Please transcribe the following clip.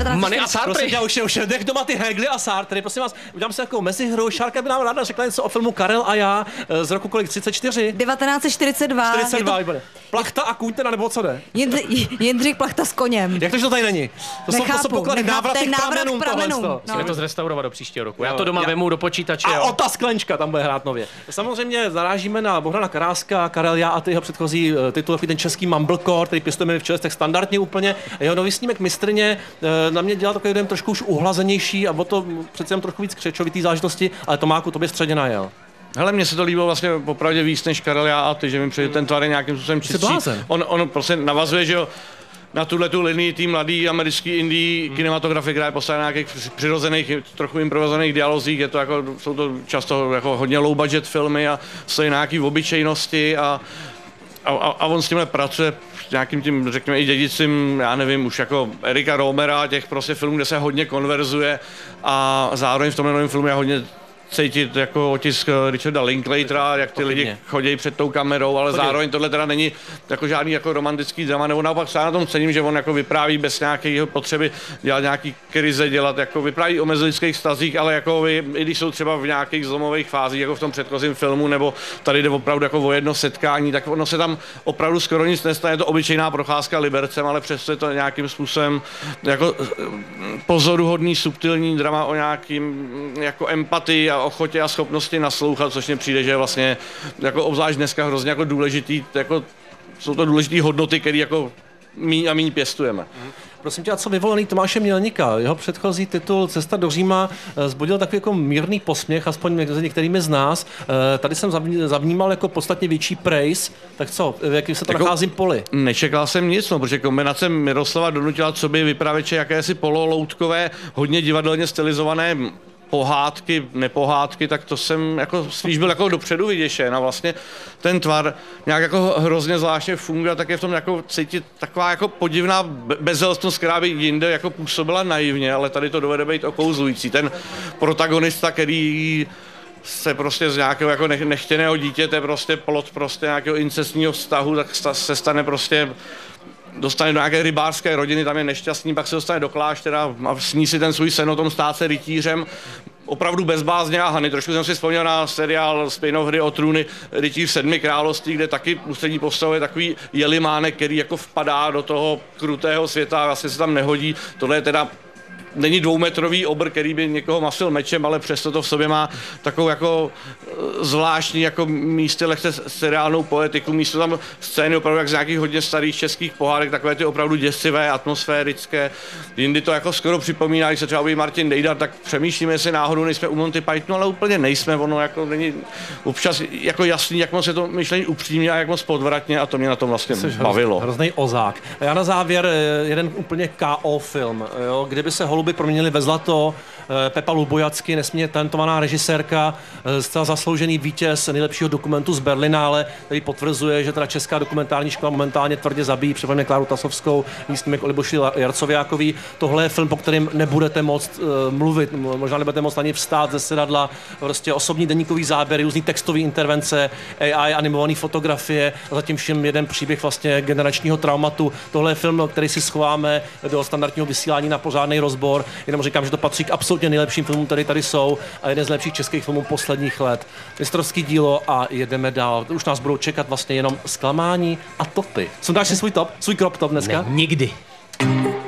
Many a Sartre. Prosím tě, už nech doma ty Hegely a Sartre. Prosím vás, udělám si takovou mezihru. Šárka by nám ráda řekla něco o filmu Karel a já z roku kolik? 34? 1942. 42, Plachta a kůň teda, nebo co jde? Jindřich Plachta s koněm. Jak to, že to tady není? To jsou poklady návrat k pramenům. Musíme to zrestaurovat do příštího roku. Já to doma vemu do počítače. A ta sklenčka tam bude hrát nově. Samozřejmě zarážíme na Bohdana Karáska, Karel Já a ty jeho předchozí titul, ten český mumblecore, který pěstujeme v Čelestech standardně úplně. Jeho nový snímek Mistrně na mě dělal takový trošku už uhlazenější a o to přece jen trochu víc křečovitý záležitosti, ale Tomáku, tobě středně najel. Hele, mně se to líbilo vlastně popravdě víc než Karel Já a ty, že mi přijde ten tvar je nějakým způsobem čistší. On prostě navazuje, že jo, na tuhletu linii té mladý americký indie kinematografie, která je postavena na nějakých přirozených, trochu improvizovaných dialozích, je to jako, jsou to často jako hodně low budget filmy a stojí na nějaký obyčejnosti a on s tímhle pracuje nějakým tím, řekněme, i dědicím, já nevím, už jako Erika Romera, těch prostě filmů, kde se hodně konverzuje a zároveň v tomhle novém filmu je hodně cítit jako otisk Richarda Linklatera, jak ty lidi chodí před tou kamerou, ale zároveň tohle teda není jako žádný jako romantický drama, nebo naopak třeba na tom cením, že on jako vypráví bez nějaké potřeby dělat nějaký krize, jako vypráví o mezilidských vztazích, ale jako i když jsou třeba v nějakých zlomových fázích, jako v tom předchozím filmu, nebo tady jde opravdu jako o jedno setkání, tak ono se tam opravdu skoro nic nestane, je to obyčejná procházka Libercem, ale přesto je to nějakým způsobem jako pozoruhodný, subtilní drama o nějakým jako empatii a ochotě a schopnosti naslouchat, což mi přijde, že je vlastně jako obzvlášť dneska hrozně jako důležitý, jako jsou to důležité hodnoty, které jako míň a míň pěstujeme. Prosím tě, a co vyvolený Tomáše Mělníka? Jeho předchozí titul Cesta do Říma zbudil takový jako mírný posměch, aspoň mezi některými z nás. Tady jsem zavnímal jako podstatně větší praise. Tak co, v jakým se to jako nacházím poli? Nečekal jsem nic, no, protože kombinace Miroslava donutila sobě vypravěče jakési pololoutkové, hodně divadelně stylizované pohádky, nepohádky, tak to jsem jako spíš byl jako dopředu vyděšen a vlastně ten tvar nějak jako hrozně zvláštně funguje, tak je v tom jako cítit taková jako podivná bezelstnost, která by jinde jako působila naivně, ale tady to dovede být okouzlující. Ten protagonista, který se prostě z nějakého jako nechtěného dítěte prostě plod prostě nějakého incestního vztahu, tak se stane prostě dostane do nějaké rybářské rodiny, tam je nešťastný, pak se dostane do kláštera a sní si ten svůj sen o tom stát se rytířem. Opravdu bez bázně a hany. Trošku jsem si vzpomněl na seriál spin-off Hry o trůny Rytíř 7 království, kde taky ústřední postavou je takový jelimánek, který jako vpadá do toho krutého světa a vlastně se tam nehodí. Tohle je teda není dvoumetrový obr, který by někoho masil mečem, ale přesto to v sobě má takovou jako zvláštní jako místy lehce seriálnou poetiku, místo tam scény opravdu jak z nějakých hodně starých českých pohádek, takové ty opravdu děsivé, atmosférické. Jindy to jako skoro připomíná, když se třeba objeví Martin Dejdar, tak přemýšlíme, jestli náhodou nejsme u Monty Pythonu, ale úplně nejsme, ono jako není občas jako jasný, jak moc je to myšlení upřímně a jak moc podvratně a to mě na tom vlastně bavilo. Hrozný ozák. A já na závěr jeden úplně KO film, jo, kdyby se Holuby proměnili ve zlato, Pepa Lubojacky, nesmírně talentovaná režisérka, zcela zasloužený vítěz nejlepšího dokumentu z Berlinále, který potvrzuje, že teda česká dokumentární škola momentálně tvrdě zabíjí, především Kláru Tasovskou, místnímek Liboši Jarcoviákový. Tohle je film, po kterém nebudete moct mluvit, možná nebudete moct ani vstát ze sedadla, prostě osobní deníkový záběry, různý textové intervence, AI, animované fotografie, a zatím všem jeden příběh vlastně generačního traumatu. Tohle je film, který si schováme do standardního vysílání na pořádný rozbor. Jenom říkám, že to patří k absolutně nejlepším filmům, které tady jsou a jeden z lepších českých filmů posledních let. Mistrovský dílo a jedeme dál. Už nás budou čekat vlastně jenom zklamání a topy. Sundáš si svůj top, svůj crop top dneska? Ne, nikdy.